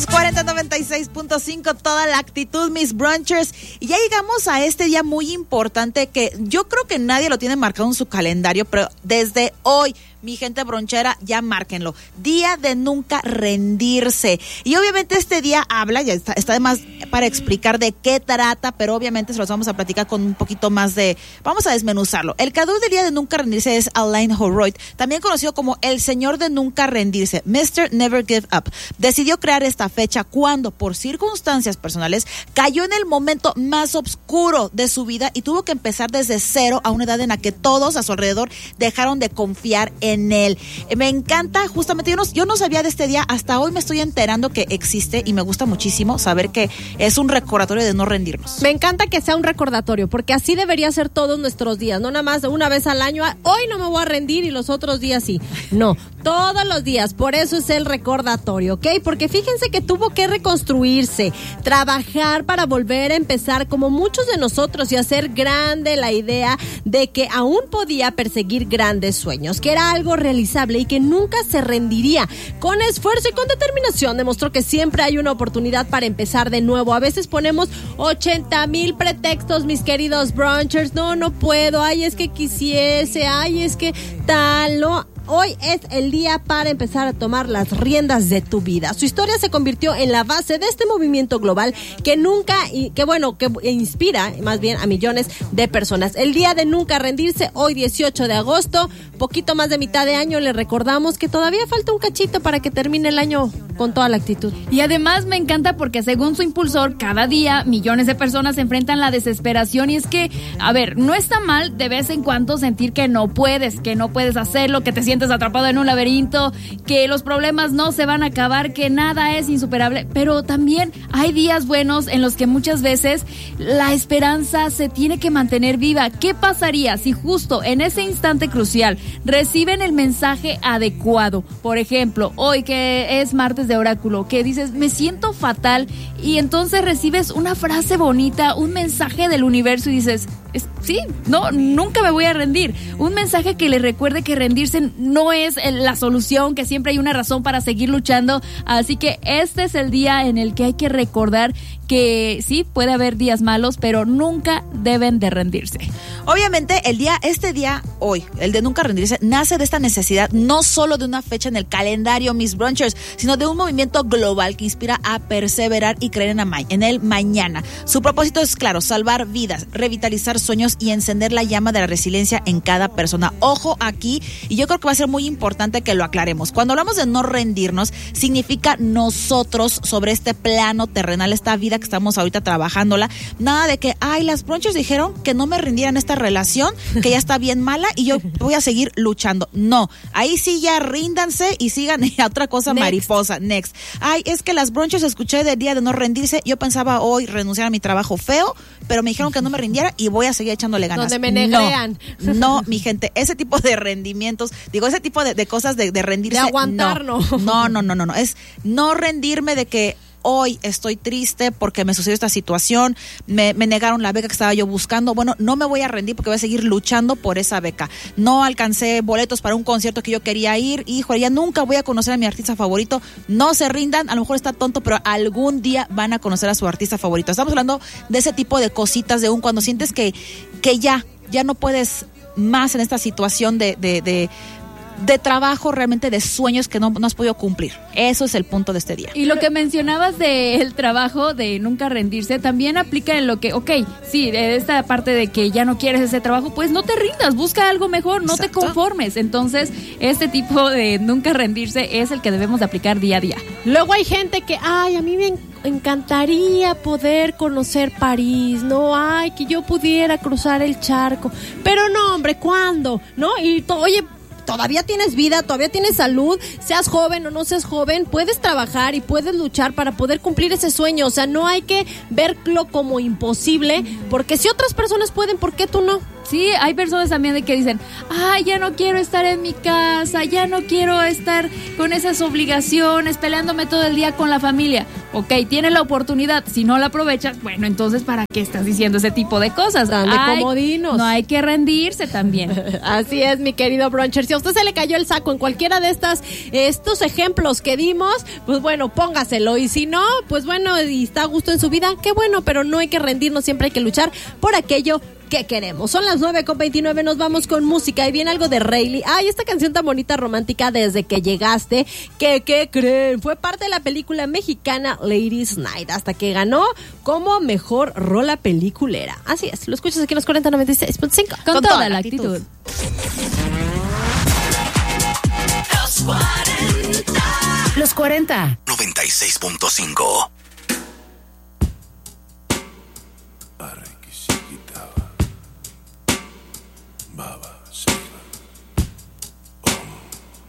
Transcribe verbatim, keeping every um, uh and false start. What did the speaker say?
cuarenta noventa y seis punto cinco, toda la actitud, mis brunchers. Y ya llegamos a este día muy importante que yo creo que nadie lo tiene marcado en su calendario, pero desde hoy, mi gente bronchera, ya márquenlo. Día de nunca rendirse. Y obviamente este día habla, ya está, está además para explicar de qué trata, pero obviamente se los vamos a platicar con un poquito más de... Vamos a desmenuzarlo. El creador del Día de Nunca Rendirse es Alain Holroyd, también conocido como el Señor de Nunca Rendirse, mister Never Give Up. Decidió crear esta fecha cuando, por circunstancias personales, cayó en el momento más oscuro de su vida y tuvo que empezar desde cero a una edad en la que todos a su alrededor dejaron de confiar en en él. Me encanta, justamente, yo no, yo no sabía de este día, hasta hoy me estoy enterando que existe y me gusta muchísimo saber que es un recordatorio de no rendirnos. Me encanta que sea un recordatorio, porque así debería ser todos nuestros días, no nada más una vez al año, hoy no me voy a rendir y los otros días sí. No, todos los días, por eso es el recordatorio, ¿ok? Porque fíjense que tuvo que reconstruirse, trabajar para volver a empezar como muchos de nosotros y hacer grande la idea de que aún podía perseguir grandes sueños, que era algo algo realizable y que nunca se rendiría. Con esfuerzo y con determinación demostró que siempre hay una oportunidad para empezar de nuevo. A veces ponemos ochenta mil pretextos, mis queridos brunchers. No, no puedo. Ay, es que quisiese. Ay, es que tal, no. Hoy es el día para empezar a tomar las riendas de tu vida. Su historia se convirtió en la base de este movimiento global que nunca, y que bueno, que inspira más bien a millones de personas. El día de nunca rendirse, hoy dieciocho de agosto, poquito más de mitad de año, le recordamos que todavía falta un cachito para que termine el año con toda la actitud. Y además me encanta porque según su impulsor, cada día millones de personas se enfrentan a la desesperación y es que, a ver, no está mal de vez en cuando sentir que no puedes, que no puedes hacerlo, que te sientes atrapado en un laberinto, que los problemas no se van a acabar, que nada es insuperable, pero también hay días buenos en los que muchas veces la esperanza se tiene que mantener viva. ¿Qué pasaría si justo en ese instante crucial reciben el mensaje adecuado? Por ejemplo, hoy que es martes de oráculo, que dices, me siento fatal, y entonces recibes una frase bonita, un mensaje del universo y dices, sí, no, nunca me voy a rendir. Un mensaje que le recuerde que rendirse no es la solución, que siempre hay una razón para seguir luchando. Así que este es el día en el que hay que recordar que sí, puede haber días malos, pero nunca deben de rendirse. Obviamente, el día, este día, hoy, el de nunca rendirse, nace de esta necesidad, no solo de una fecha en el calendario, mis brunchers, sino de un movimiento global que inspira a perseverar y creer en, ama- en el mañana. Su propósito es, claro, salvar vidas, revitalizar sueños y encender la llama de la resiliencia en cada persona. Ojo aquí, y yo creo que va a ser muy importante que lo aclaremos. Cuando hablamos de no rendirnos, significa nosotros sobre este plano terrenal, esta vida que estamos ahorita trabajándola, nada de que, ay, las brunchers dijeron que no me rindieran esta relación, que ya está bien mala y yo voy a seguir luchando. No, ahí sí ya ríndanse y sigan a otra cosa. Next. Mariposa, next. Ay, es que las brunchers escuché del día de no rendirse, yo pensaba hoy renunciar a mi trabajo feo, pero me dijeron que no me rindiera y voy a seguir echándole ganas. Donde me negrean. No, no, mi gente, ese tipo de rendimientos, digo, ese tipo de, de cosas de, de rendirse. De aguantar, no. No, no, no, no, no. Es no rendirme de que hoy estoy triste porque me sucedió esta situación, me, me negaron la beca que estaba yo buscando. Bueno, no me voy a rendir porque voy a seguir luchando por esa beca. No alcancé boletos para un concierto que yo quería ir. Hijo, ya nunca voy a conocer a mi artista favorito. No se rindan, a lo mejor está tonto, pero algún día van a conocer a su artista favorito. Estamos hablando de ese tipo de cositas, de un cuando sientes que, que ya, ya no puedes más en esta situación de, de, de de trabajo, realmente de sueños que no, no has podido cumplir. Eso es el punto de este día. Y lo que mencionabas del trabajo, de nunca rendirse, también aplica en lo que, ok, sí, de esta parte de que ya no quieres ese trabajo, pues no te rindas, busca algo mejor, no Exacto. te conformes. Entonces, este tipo de nunca rendirse es el que debemos de aplicar día a día. Luego hay gente que, ay, a mí me encantaría poder conocer París, no, ay, que yo pudiera cruzar el charco, pero no, hombre, ¿cuándo? ¿No? Y, to- oye, todavía tienes vida, todavía tienes salud, seas joven o no seas joven, puedes trabajar y puedes luchar para poder cumplir ese sueño. O sea, no hay que verlo como imposible, porque si otras personas pueden, ¿por qué tú no? Sí, hay personas también de que dicen, ay, ya no quiero estar en mi casa, ya no quiero estar con esas obligaciones, peleándome todo el día con la familia. Ok, tienes la oportunidad, si no la aprovechas, bueno, entonces ¿para qué estás diciendo ese tipo de cosas? Tan de Ay, comodinos. No hay que rendirse también. Así es, mi querido Bruncher. Si a usted se le cayó el saco en cualquiera de estas, estos ejemplos que dimos, pues bueno, póngaselo. Y si no, pues bueno, y está a gusto en su vida, qué bueno, pero no hay que rendirnos, siempre hay que luchar por aquello que queremos. Son las nueve con veintinueve, nos vamos con música y viene algo de Rayleigh. Ay, esta canción tan bonita, romántica, Desde que llegaste, que, ¿qué creen? Fue parte de la película mexicana Ladies Night, hasta que ganó como mejor rola peliculera. Así es, lo escuchas aquí en los cuarenta noventa y seis punto cinco. Con, con toda, toda la actitud. actitud. Los cuarenta. Los cuarenta. noventa y seis punto cinco.